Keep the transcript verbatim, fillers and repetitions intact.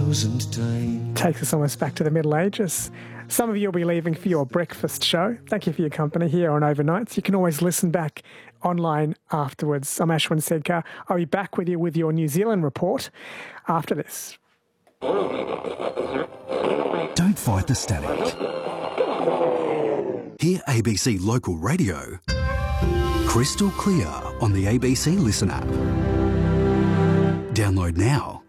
thousand times. Takes us almost back to the Middle Ages. Some of you will be leaving for your breakfast show. Thank you for your company here on Overnights. You can always listen back online afterwards. I'm Ashwin Sedkar. I'll be back with you with your New Zealand report after this. Don't fight the static. Hear A B C Local Radio crystal clear on the A B C Listen app. Download now.